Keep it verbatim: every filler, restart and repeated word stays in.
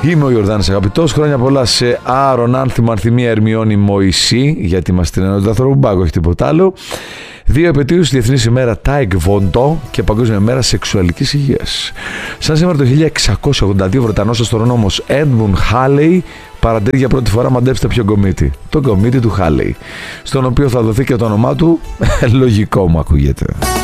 Είμαι ο Ιορδάνης Αγαπητός. Χρόνια πολλά σε Άρον, Άνθιμο, Ανθυμία, Ερμιόνη, Μωυσή, γιατί είμαστε ένα Δαθροπουμπάκο, όχι τίποτα άλλο. Δύο επετείους, Διεθνής ημέρα Taekwondo και Παγκόσμια ημέρα Σεξουαλικής Υγείας. Σαν σήμερα το χίλια εξακόσια ογδόντα δύο, Βρετανός αστρονόμος Edmund Halley παρατηρεί για πρώτη φορά, μαντέψτε ποιο κομίτη. Το κομίτη του Halley, στον οποίο θα δοθεί και το όνομά του. Λογικό μου ακούγεται.